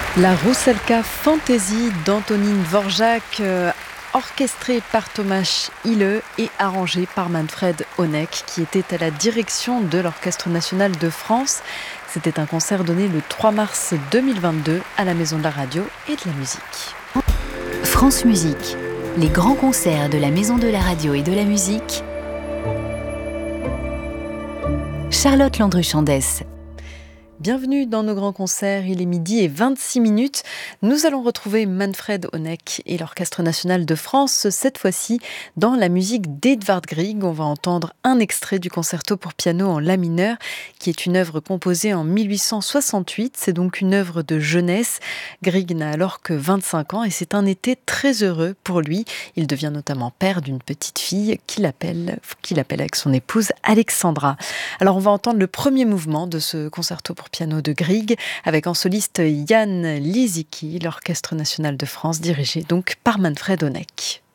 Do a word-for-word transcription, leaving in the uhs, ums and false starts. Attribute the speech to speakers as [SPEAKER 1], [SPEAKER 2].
[SPEAKER 1] La Rousselka Fantasy d'Antonín Dvořák, euh, orchestrée par Tomáš Hille et arrangée par Manfred Honeck, qui était à la direction de l'Orchestre national de France. C'était un concert donné le trois mars deux mille vingt-deux à la Maison de la Radio et de la Musique.
[SPEAKER 2] France Musique, les grands concerts de la Maison de la Radio et de la Musique. Charlotte Landru-Chandès.
[SPEAKER 1] Bienvenue dans nos grands concerts, il est midi et vingt-six minutes. Nous allons retrouver Manfred Honeck et l'Orchestre national de France, cette fois-ci dans la musique d'Edvard Grieg. On va entendre un extrait du concerto pour piano en la mineur, qui est une œuvre composée en mille huit cent soixante-huit. C'est donc une œuvre de jeunesse. Grieg n'a alors que vingt-cinq ans et c'est un été très heureux pour lui. Il devient notamment père d'une petite fille qu'il appelle, qu'il appelle avec son épouse Alexandra. Alors on va entendre le premier mouvement de ce concerto pour piano de Grieg, avec en soliste Jan Lizicki, l'Orchestre national de France, dirigé donc par Manfred Honeck.